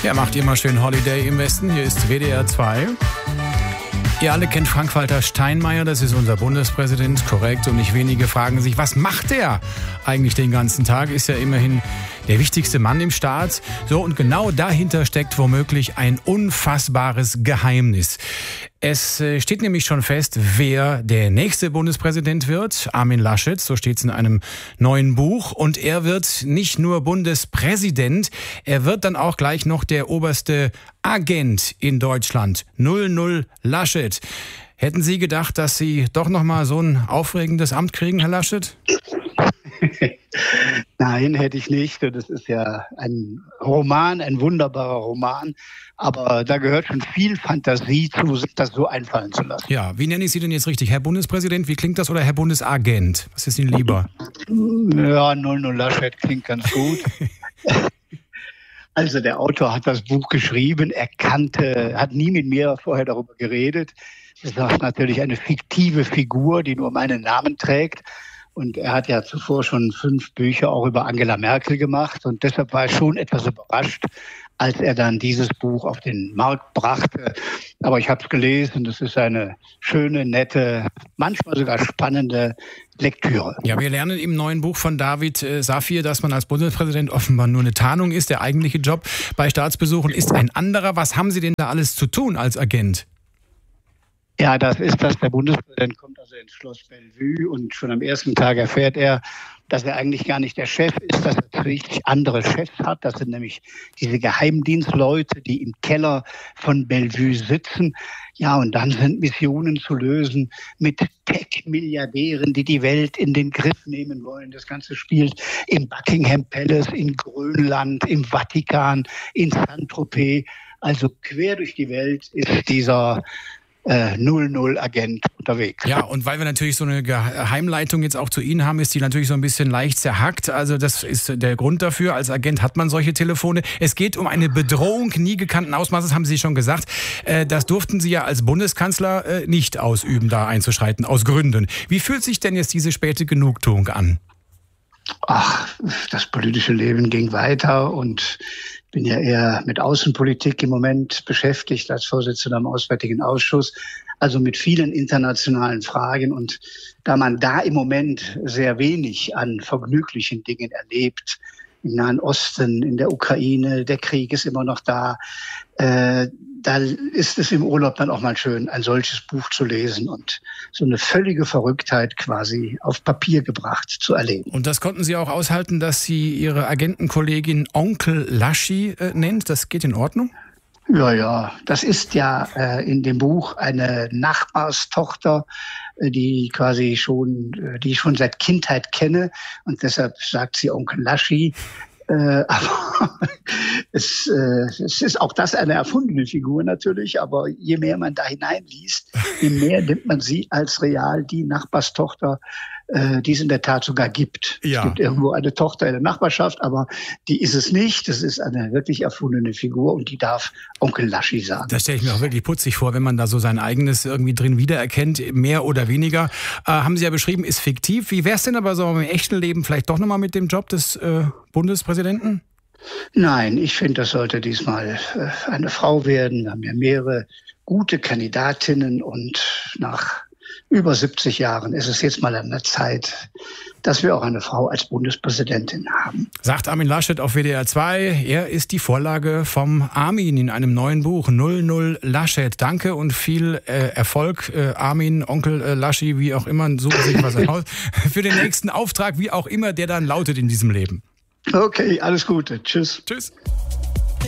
Ja, macht immer schön Holiday im Westen. Hier ist WDR 2. Ihr alle kennt Frank-Walter Steinmeier, das ist unser Bundespräsident, korrekt. Und nicht wenige fragen sich, was macht der eigentlich den ganzen Tag? Ist ja immerhin der wichtigste Mann im Staat. So, und genau dahinter steckt womöglich ein unfassbares Geheimnis. Es steht nämlich schon fest, wer der nächste Bundespräsident wird. Armin Laschet, so steht es in einem neuen Buch. Und er wird nicht nur Bundespräsident, er wird dann auch gleich noch der oberste Agent in Deutschland. 00 Laschet. Hätten Sie gedacht, dass Sie doch noch mal so ein aufregendes Amt kriegen, Herr Laschet? Nein, hätte ich nicht. Das ist ja ein Roman, ein wunderbarer Roman. Aber da gehört schon viel Fantasie zu, sich das so einfallen zu lassen. Ja, wie nenne ich Sie denn jetzt richtig? Herr Bundespräsident, wie klingt das? Oder Herr Bundesagent? Was ist Ihnen lieber? Ja, 00 Laschet klingt ganz gut. Also der Autor hat das Buch geschrieben, hat nie mit mir vorher darüber geredet. Das ist natürlich eine fiktive Figur, die nur meinen Namen trägt. Und er hat ja zuvor schon 5 Bücher auch über Angela Merkel gemacht. Und deshalb war ich schon etwas überrascht, als er dann dieses Buch auf den Markt brachte. Aber ich habe es gelesen. Das ist eine schöne, nette, manchmal sogar spannende Lektüre. Ja, wir lernen im neuen Buch von David Safir, dass man als Bundespräsident offenbar nur eine Tarnung ist. Der eigentliche Job bei Staatsbesuchen ist ein anderer. Was haben Sie denn da alles zu tun als Agent? Ja, das ist das. Der Bundespräsident kommt also ins Schloss Bellevue und schon am ersten Tag erfährt er, dass er eigentlich gar nicht der Chef ist, dass er richtig andere Chefs hat. Das sind nämlich diese Geheimdienstleute, die im Keller von Bellevue sitzen. Ja, und dann sind Missionen zu lösen mit Tech-Milliardären, die die Welt in den Griff nehmen wollen. Das Ganze spielt im Buckingham Palace, in Grönland, im Vatikan, in Saint-Tropez. Also quer durch die Welt ist dieser 00-Agent unterwegs. Ja, und weil wir natürlich so eine Geheimleitung jetzt auch zu Ihnen haben, ist die natürlich so ein bisschen leicht zerhackt. Also das ist der Grund dafür. Als Agent hat man solche Telefone. Es geht um eine Bedrohung nie gekannten Ausmaßes, haben Sie schon gesagt. Das durften Sie ja als Bundeskanzler nicht ausüben, da einzuschreiten, aus Gründen. Wie fühlt sich denn jetzt diese späte Genugtuung an? Ach, das politische Leben ging weiter und bin ja eher mit Außenpolitik im Moment beschäftigt als Vorsitzender im Auswärtigen Ausschuss, also mit vielen internationalen Fragen. Und da man da im Moment sehr wenig an vergnüglichen Dingen erlebt, im Nahen Osten, in der Ukraine, der Krieg ist immer noch da, da ist es im Urlaub dann auch mal schön, ein solches Buch zu lesen und so eine völlige Verrücktheit quasi auf Papier gebracht zu erleben. Und das konnten Sie auch aushalten, dass Sie Ihre Agentenkollegin Onkel Laschi nennt? Das geht in Ordnung? Ja, das ist ja in dem Buch eine Nachbarstochter, die ich schon seit Kindheit kenne und deshalb sagt sie Onkel Laschi. Aber es ist auch das eine erfundene Figur natürlich, aber je mehr man da hineinliest, je mehr nimmt man sie als real die Nachbarstochter, die es in der Tat sogar gibt. Ja. Es gibt irgendwo eine Tochter in der Nachbarschaft, aber die ist es nicht. Das ist eine wirklich erfundene Figur und die darf Onkel Laschi sagen. Das stelle ich mir auch wirklich putzig vor, wenn man da so sein eigenes irgendwie drin wiedererkennt, mehr oder weniger. Haben Sie ja beschrieben, ist fiktiv. Wie wäre es denn aber so im echten Leben vielleicht doch nochmal mit dem Job des Bundespräsidenten? Nein, ich finde, das sollte diesmal eine Frau werden. Wir haben ja mehrere gute Kandidatinnen und nach über 70 Jahren ist es jetzt mal an der Zeit, dass wir auch eine Frau als Bundespräsidentin haben. Sagt Armin Laschet auf WDR 2. Er ist die Vorlage vom Armin in einem neuen Buch, 00 Laschet. Danke und viel Erfolg, Armin, Onkel Laschi, wie auch immer, suchen sich was aus, für den nächsten Auftrag, wie auch immer der dann lautet in diesem Leben. Okay, alles Gute. Tschüss. Tschüss.